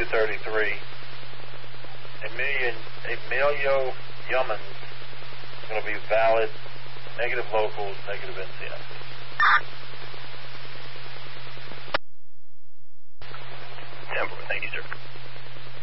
233. Emilio Yummans is going to be valid, negative locals, negative NCIC.